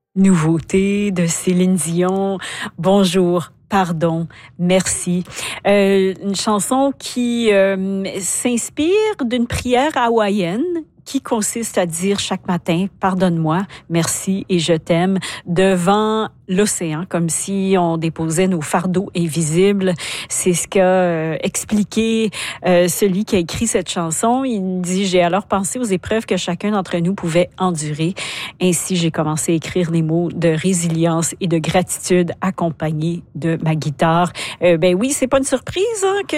Nouveauté de Céline Dion. Bonjour. Pardon, merci. Une chanson qui s'inspire d'une prière hawaïenne qui consiste à dire chaque matin « Pardonne-moi, merci et je t'aime » devant l'océan, comme si on déposait nos fardeaux invisibles. C'est ce qu'a expliqué celui qui a écrit cette chanson. Il dit « J'ai alors pensé aux épreuves que chacun d'entre nous pouvait endurer. Ainsi, j'ai commencé à écrire des mots de résilience et de gratitude accompagnés de ma guitare. » Ben oui, c'est pas une surprise que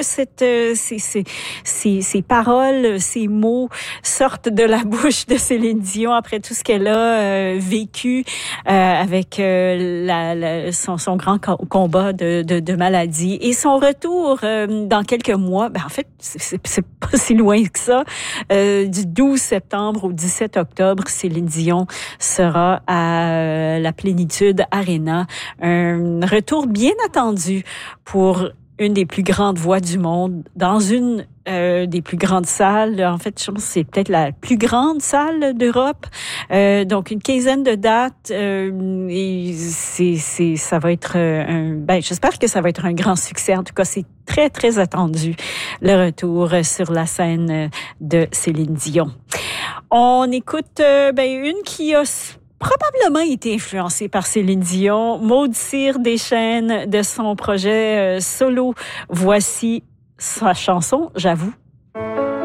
ces paroles, ces mots sortent de la bouche de Céline Dion après tout ce qu'elle a vécu avec son grand combat de maladie et son retour dans quelques mois. Ben en fait, c'est pas si loin que ça. Du 12 septembre au 17 octobre, Céline Dion sera à la Plénitude Arena. Un retour bien attendu pour une des plus grandes voix du monde dans une des plus grandes salles. En fait, je pense que c'est peut-être la plus grande salle d'Europe. Donc, une quinzaine de dates. Et ça va être j'espère que ça va être un grand succès. En tout cas, c'est très, très attendu, le retour sur la scène de Céline Dion. On écoute une qui a probablement été influencée par Céline Dion. Maud Cyr Deschênes de son projet solo. Voici sa chanson, j'avoue,